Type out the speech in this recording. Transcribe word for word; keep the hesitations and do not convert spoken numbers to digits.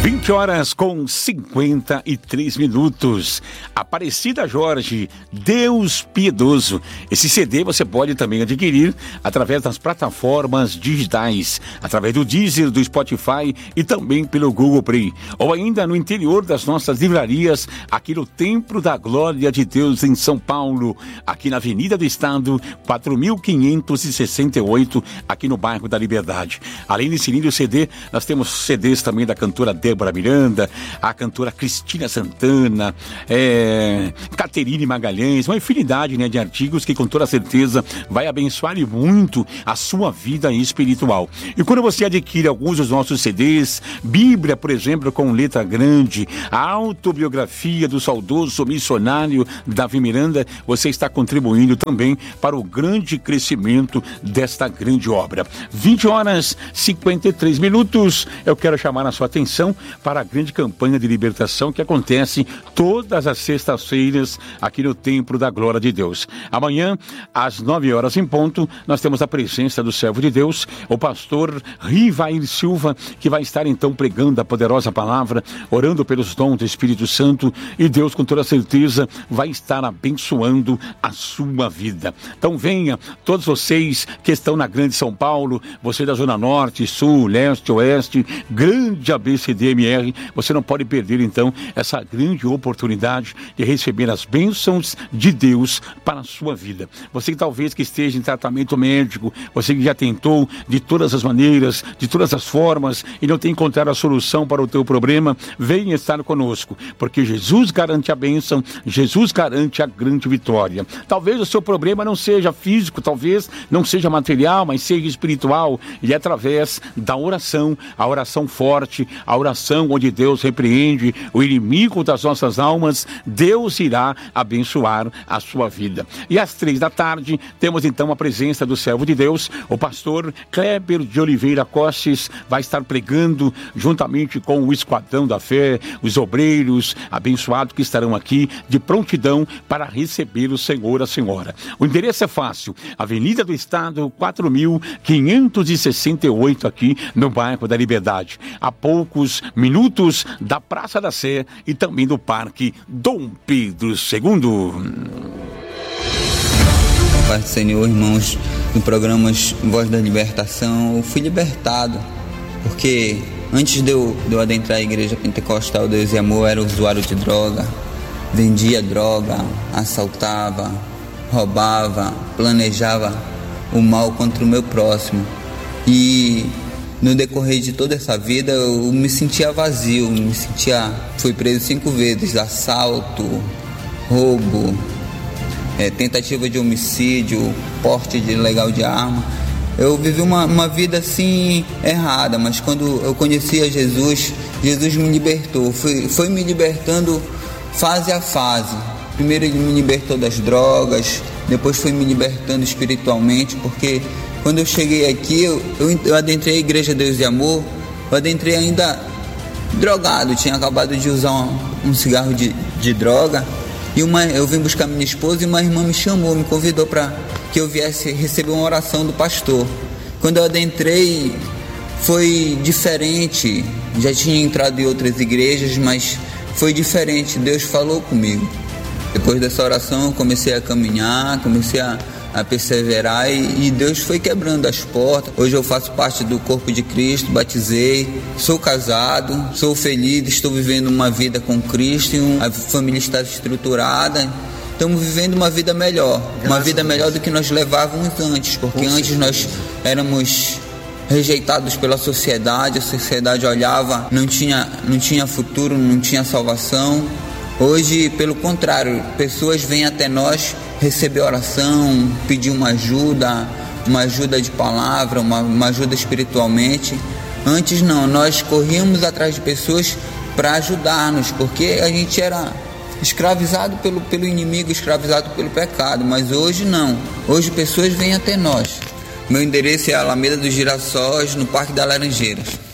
vinte horas com cinquenta e três minutos. Aparecida Jorge, Deus Piedoso. Esse C D você pode também adquirir através das plataformas digitais, através do Deezer, do Spotify e também pelo Google Play. Ou ainda no interior das nossas livrarias, aqui no Templo da Glória de Deus em São Paulo, aqui na Avenida do Estado, quatro mil quinhentos e sessenta e oito, aqui no bairro da Liberdade. Além desse lindo C D, nós temos C Ds também da cantora Débora Miranda, a cantora Cristina Santana, é, Caterine Magalhães, uma infinidade, né, de artigos que com toda certeza vai abençoar e muito a sua vida espiritual. E quando você adquire alguns dos nossos C Ds, Bíblia, por exemplo, com letra grande, a autobiografia do saudoso missionário Davi Miranda, você está contribuindo também para o grande crescimento desta grande obra. vinte horas e cinquenta e três minutos, eu quero chamar a sua atenção para a grande campanha de libertação que acontece todas as sextas-feiras aqui no Templo da Glória de Deus. Amanhã, às nove horas em ponto, nós temos a presença do servo de Deus, o pastor Rivair Silva, que vai estar então pregando a poderosa palavra, orando pelos dons do Espírito Santo, e Deus com toda certeza vai estar abençoando a sua vida. Então venha, todos vocês que estão na Grande São Paulo, você da Zona Norte, Sul, Leste, Oeste, grande A B C D M R, você não pode perder então essa grande oportunidade de receber as bênçãos de Deus para a sua vida. Você que talvez que esteja em tratamento médico, você que já tentou de todas as maneiras, de todas as formas e não tem encontrado a solução para o teu problema, venha estar conosco, porque Jesus garante a bênção, Jesus garante a grande vitória. Talvez o seu problema não seja físico, talvez não seja material, mas seja espiritual, e é através da oração, a oração forte, a oração onde Deus repreende o inimigo das nossas almas, Deus irá abençoar a sua vida. E às três da tarde, temos então a presença do servo de Deus, o pastor Kleber de Oliveira Costes, vai estar pregando juntamente com o Esquadrão da Fé, os obreiros abençoados que estarão aqui de prontidão para receber o Senhor, a Senhora. O endereço é fácil, Avenida do Estado, quatro mil quinhentos e sessenta e oito, aqui no bairro da Liberdade, a poucos minutos da Praça da Sé e também do Parque Dom Pedro segundo. Pai do Senhor, irmãos, no programa Voz da Libertação, eu fui libertado, porque antes de eu, de eu adentrar a Igreja Pentecostal Deus e Amor, eu era usuário de droga, vendia droga, assaltava, roubava, planejava o mal contra o meu próximo. E no decorrer de toda essa vida eu me sentia vazio, me sentia... Fui preso cinco vezes, assalto, roubo, é, tentativa de homicídio, porte de ilegal de arma. Eu vivi uma, uma vida assim errada, mas quando eu conheci a Jesus, Jesus me libertou, foi, foi me libertando fase a fase. Primeiro ele me libertou das drogas, depois foi me libertando espiritualmente, porque quando eu cheguei aqui, eu, eu, eu adentrei a Igreja Deus e Amor, eu adentrei ainda drogado, tinha acabado de usar um, um cigarro de, de droga, e uma, eu vim buscar minha esposa e uma irmã me chamou, me convidou para que eu viesse receber uma oração do pastor. Quando eu adentrei, foi diferente, já tinha entrado em outras igrejas, mas foi diferente, Deus falou comigo. Depois dessa oração eu comecei a caminhar, comecei a, a perseverar e, e Deus foi quebrando as portas. Hoje eu faço parte do corpo de Cristo, batizei, sou casado, sou feliz, estou vivendo uma vida com Cristo, a família está estruturada. Estamos vivendo uma vida melhor, uma vida melhor do que nós levávamos antes, porque antes nós éramos rejeitados pela sociedade, a sociedade olhava, não tinha, não tinha futuro, não tinha salvação. Hoje, pelo contrário, pessoas vêm até nós receber oração, pedir uma ajuda, uma ajuda de palavra, uma, uma ajuda espiritualmente. Antes não, nós corríamos atrás de pessoas para ajudar-nos, porque a gente era escravizado pelo, pelo inimigo, escravizado pelo pecado, mas hoje não. Hoje pessoas vêm até nós. Meu endereço é Alameda dos Girassóis, no Parque das Laranjeiras.